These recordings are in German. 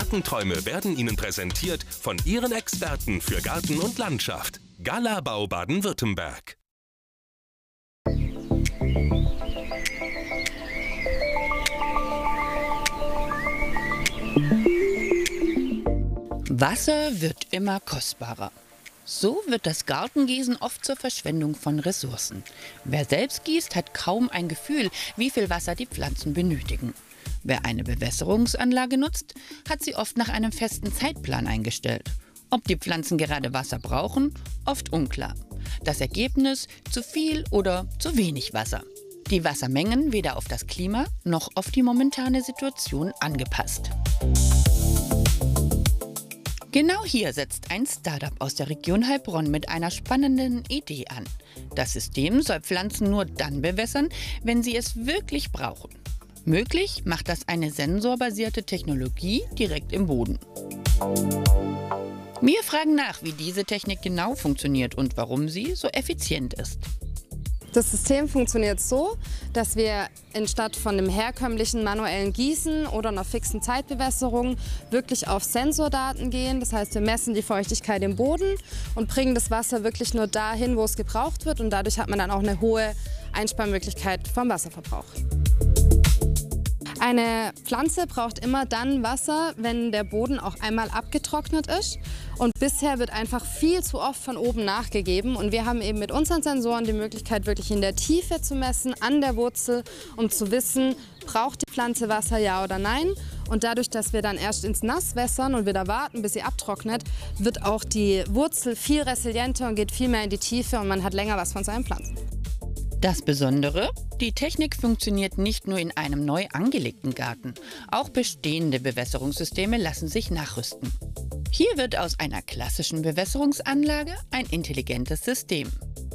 Gartenträume werden Ihnen präsentiert von Ihren Experten für Garten und Landschaft. Galabau Baden-Württemberg. Wasser wird immer kostbarer. So wird das Gartengießen oft zur Verschwendung von Ressourcen. Wer selbst gießt, hat kaum ein Gefühl, wie viel Wasser die Pflanzen benötigen. Wer eine Bewässerungsanlage nutzt, hat sie oft nach einem festen Zeitplan eingestellt. Ob die Pflanzen gerade Wasser brauchen, oft unklar. Das Ergebnis: zu viel oder zu wenig Wasser. Die Wassermengen weder auf das Klima noch auf die momentane Situation angepasst. Genau hier setzt ein Startup aus der Region Heilbronn mit einer spannenden Idee an. Das System soll Pflanzen nur dann bewässern, wenn sie es wirklich brauchen. Möglich macht das eine sensorbasierte Technologie direkt im Boden. Wir fragen nach, wie diese Technik genau funktioniert und warum sie so effizient ist. Das System funktioniert so, dass wir anstatt von dem herkömmlichen manuellen Gießen oder einer fixen Zeitbewässerung wirklich auf Sensordaten gehen. Das heißt, wir messen die Feuchtigkeit im Boden und bringen das Wasser wirklich nur dahin, wo es gebraucht wird. Und dadurch hat man dann auch eine hohe Einsparmöglichkeit vom Wasserverbrauch. Eine Pflanze braucht immer dann Wasser, wenn der Boden auch einmal abgetrocknet ist. Und bisher wird einfach viel zu oft von oben nachgegeben. Und wir haben eben mit unseren Sensoren die Möglichkeit, wirklich in der Tiefe zu messen, an der Wurzel, um zu wissen, braucht die Pflanze Wasser, ja oder nein. Und dadurch, dass wir dann erst ins Nass wässern und wieder warten, bis sie abtrocknet, wird auch die Wurzel viel resilienter und geht viel mehr in die Tiefe und man hat länger was von seinen Pflanzen. Das Besondere: die Technik funktioniert nicht nur in einem neu angelegten Garten. Auch bestehende Bewässerungssysteme lassen sich nachrüsten. Hier wird aus einer klassischen Bewässerungsanlage ein intelligentes System.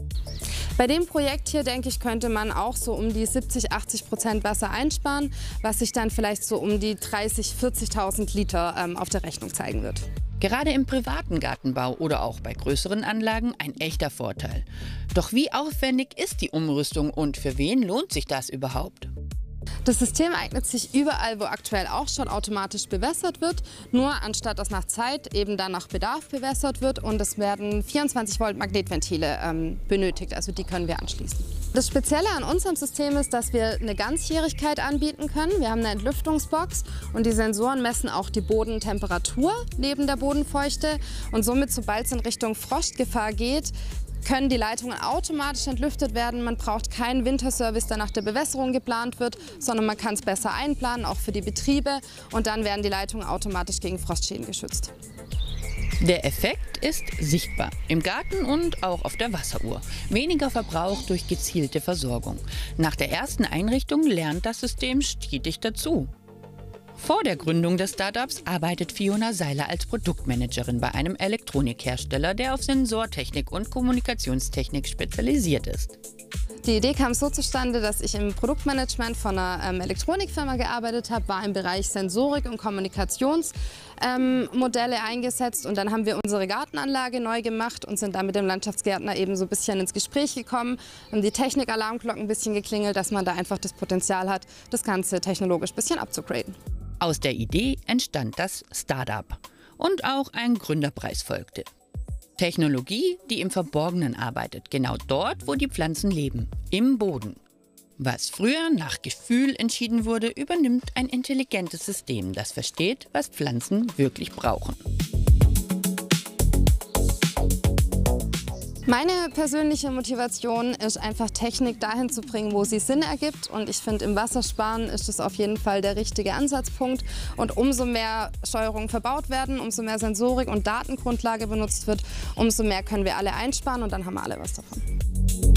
Bei dem Projekt hier, denke ich, könnte man auch so um die 70–80% Wasser einsparen, was sich dann vielleicht so um die 30–40.000 Liter auf der Rechnung zeigen wird. Gerade im privaten Gartenbau oder auch bei größeren Anlagen ein echter Vorteil. Doch wie aufwendig ist die Umrüstung und für wen lohnt sich das überhaupt? Das System eignet sich überall, wo aktuell auch schon automatisch bewässert wird, nur anstatt dass nach Zeit eben dann nach Bedarf bewässert wird, und es werden 24 Volt Magnetventile benötigt, also die können wir anschließen. Das Spezielle an unserem System ist, dass wir eine Ganzjährigkeit anbieten können. Wir haben eine Entlüftungsbox und die Sensoren messen auch die Bodentemperatur neben der Bodenfeuchte, und somit, sobald es in Richtung Frostgefahr geht, können die Leitungen automatisch entlüftet werden. Man braucht keinen Winterservice, der nach der Bewässerung geplant wird, sondern man kann es besser einplanen, auch für die Betriebe. Und dann werden die Leitungen automatisch gegen Frostschäden geschützt. Der Effekt ist sichtbar im Garten und auch auf der Wasseruhr. Weniger Verbrauch durch gezielte Versorgung. Nach der ersten Einrichtung lernt das System stetig dazu. Vor der Gründung des Startups arbeitet Fiona Seiler als Produktmanagerin bei einem Elektronikhersteller, der auf Sensortechnik und Kommunikationstechnik spezialisiert ist. Die Idee kam so zustande, dass ich im Produktmanagement von einer Elektronikfirma gearbeitet habe, war im Bereich Sensorik und Kommunikationsmodelle eingesetzt, und dann haben wir unsere Gartenanlage neu gemacht und sind dann mit dem Landschaftsgärtner eben so ein bisschen ins Gespräch gekommen, haben die Technik-Alarmglocken ein bisschen geklingelt, dass man da einfach das Potenzial hat, das Ganze technologisch ein bisschen abzugraden. Aus der Idee entstand das Startup und auch ein Gründerpreis folgte. Technologie, die im Verborgenen arbeitet, genau dort, wo die Pflanzen leben, im Boden. Was früher nach Gefühl entschieden wurde, übernimmt ein intelligentes System, das versteht, was Pflanzen wirklich brauchen. Meine persönliche Motivation ist einfach, Technik dahin zu bringen, wo sie Sinn ergibt. Und ich finde, im Wassersparen ist das auf jeden Fall der richtige Ansatzpunkt. Und umso mehr Steuerungen verbaut werden, umso mehr Sensorik und Datengrundlage benutzt wird, umso mehr können wir alle einsparen und dann haben wir alle was davon.